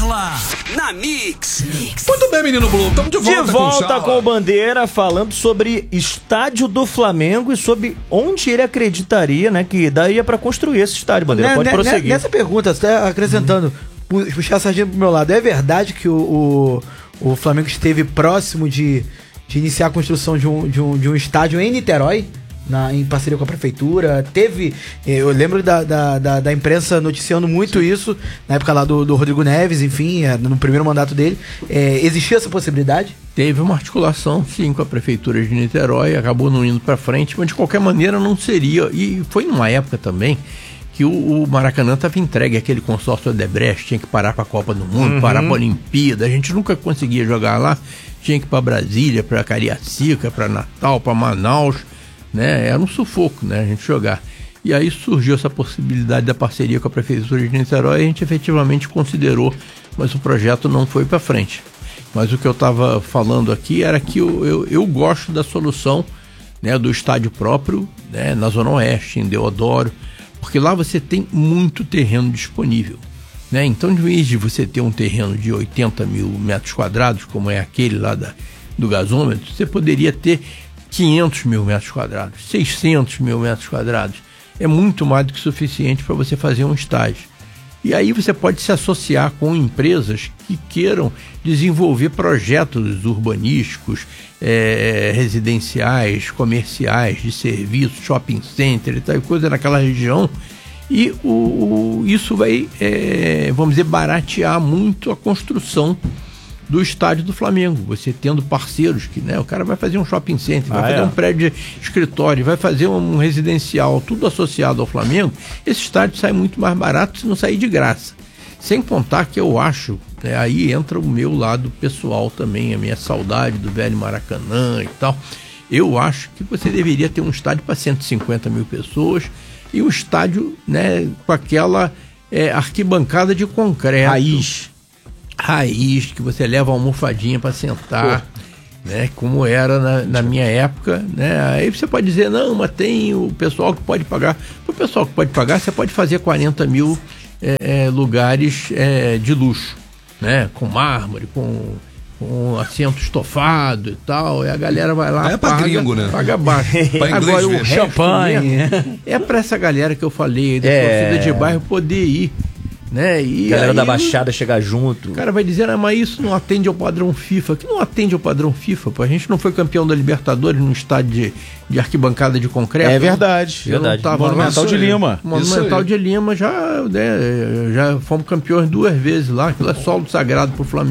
Charla, na Mix. Muito bem, menino Blue, estamos de volta, de volta com o Bandeira, falando sobre estádio do Flamengo e sobre onde ele acreditaria, né, que daria pra construir esse estádio, Bandeira. Pode prosseguir. Nessa pergunta, até acrescentando, puxar a sardinha pro meu lado, é verdade que o Flamengo esteve próximo de iniciar a construção de um estádio em Niterói? Em parceria com a prefeitura, eu lembro da imprensa noticiando muito isso, na época lá do Rodrigo Neves, enfim, no primeiro mandato dele. Existia essa possibilidade? Teve uma articulação, sim, com a prefeitura de Niterói, acabou não indo para frente, mas de qualquer maneira não seria, e foi numa época também que o Maracanã estava entregue àquele consórcio Odebrecht, tinha que parar para a Copa do Mundo, parar para a Olimpíada, a gente nunca conseguia jogar lá, tinha que ir para Brasília, para Cariacica, para Natal, para Manaus, né? Era um sufoco, né, a gente jogar. E aí surgiu essa possibilidade da parceria com a prefeitura de Niterói, a gente efetivamente considerou, mas o projeto não foi para frente. Mas o que eu estava falando aqui era que eu gosto da solução, né, do estádio próprio, né, na Zona Oeste, em Deodoro, porque lá você tem muito terreno disponível, né? Então, de vez de você ter um terreno de 80 mil metros quadrados, como é aquele lá do gasômetro, você poderia ter 500 mil metros quadrados, 600 mil metros quadrados. É muito mais do que suficiente para você fazer um estádio. E aí você pode se associar com empresas que queiram desenvolver projetos urbanísticos, residenciais, comerciais, de serviço, shopping center e tal coisa naquela região. E isso vai, vamos dizer, baratear muito a construção do estádio do Flamengo, você tendo parceiros que, né, o cara vai fazer um shopping center, vai fazer um prédio de escritório, vai fazer um residencial, tudo associado ao Flamengo, esse estádio sai muito mais barato se não sair de graça. Sem contar que eu acho, né, aí entra o meu lado pessoal também, a minha saudade do velho Maracanã e tal. Eu acho que você deveria ter um estádio para 150 mil pessoas e um estádio, né, com aquela arquibancada de concreto. Raiz, que você leva uma almofadinha para sentar, né, como era na minha época, né? Aí você pode dizer, não, mas tem o pessoal que pode pagar. O pessoal que pode pagar, você pode fazer 40 mil lugares de luxo, né, com mármore, com assento estofado e tal, e a galera vai lá, paga, gringo, né? Paga baixo. Agora o champanhe é para essa galera que eu falei, da torcida de bairro, poder ir, né? E galera aí, da Baixada chegar junto. O cara vai dizer, mas isso não atende ao padrão FIFA. Que não atende ao padrão FIFA, pô. A gente não foi campeão da Libertadores num estádio de arquibancada de concreto. É verdade. Monumental de Lima. Monumental de Lima já fomos campeões 2 vezes lá. Aquilo é solo sagrado pro Flamengo.